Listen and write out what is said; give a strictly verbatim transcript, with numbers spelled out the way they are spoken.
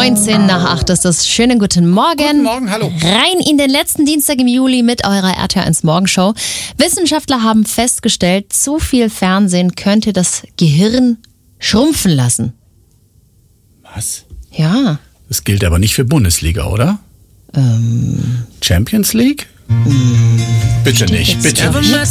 neunzehn nach acht ist das. Schönen guten Morgen. Guten Morgen, hallo. Rein in den letzten Dienstag im Juli mit eurer R T L eins Morgenshow. Wissenschaftler haben festgestellt, zu viel Fernsehen könnte das Gehirn schrumpfen lassen. Was? Ja. Das gilt aber nicht für Bundesliga, oder? Ähm. Champions League? Mm, bitte nicht, bitte nicht.